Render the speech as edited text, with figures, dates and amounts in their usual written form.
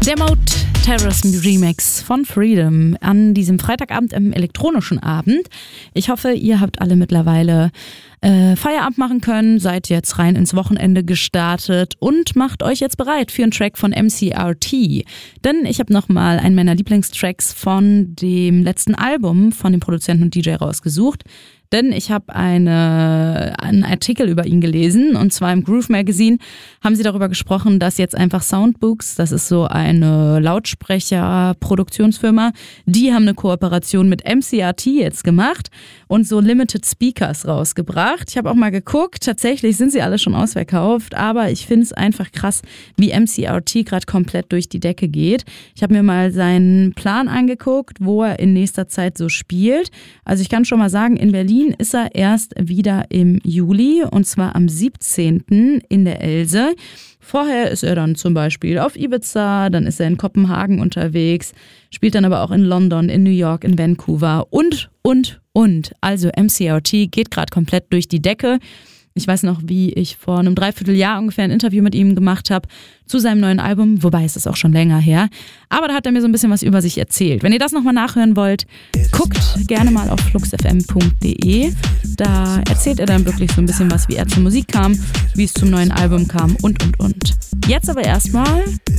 Der Mode Terrace Remix von Freedom an diesem Freitagabend im elektronischen Abend. Ich hoffe, ihr habt alle mittlerweile Feierabend machen können, seid jetzt rein ins Wochenende gestartet und macht euch jetzt bereit für einen Track von MCRT. Denn ich habe nochmal einen meiner Lieblingstracks von dem letzten Album von dem Produzenten und DJ rausgesucht. Denn ich habe einen Artikel über ihn gelesen, und zwar im Groove Magazine haben sie darüber gesprochen, dass jetzt einfach Soundbooks, das ist so eine Lautsprecher-Produktionsfirma, die haben eine Kooperation mit MCRT jetzt gemacht und so Limited Speakers rausgebracht. Ich habe auch mal geguckt, tatsächlich sind sie alle schon ausverkauft, aber ich finde es einfach krass, wie MCRT gerade komplett durch die Decke geht. Ich habe mir mal seinen Plan angeguckt, wo er in nächster Zeit so spielt. Also ich kann schon mal sagen, in Berlin ist er erst wieder im Juli, und zwar am 17. in der Else. Vorher ist er dann zum Beispiel auf Ibiza, dann ist er in Kopenhagen unterwegs, spielt dann aber auch in London, in New York, in Vancouver und. Also MCRT geht gerade komplett durch die Decke. Ich weiß noch, wie ich vor einem Dreivierteljahr ungefähr ein Interview mit ihm gemacht habe zu seinem neuen Album, wobei es ist auch schon länger her. Aber da hat er mir so ein bisschen was über sich erzählt. Wenn ihr das nochmal nachhören wollt, guckt gerne mal auf fluxfm.de. Da erzählt er dann wirklich so ein bisschen was, wie er zur Musik kam, wie es zum neuen Album kam und. Jetzt aber erstmal